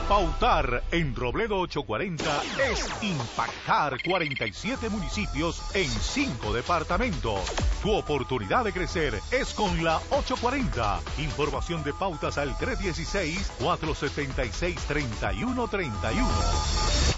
Pautar en Robledo 840 es impactar 47 municipios en 5 departamentos. Tu oportunidad de crecer es con la 840. Información de pautas al 316-476-3131.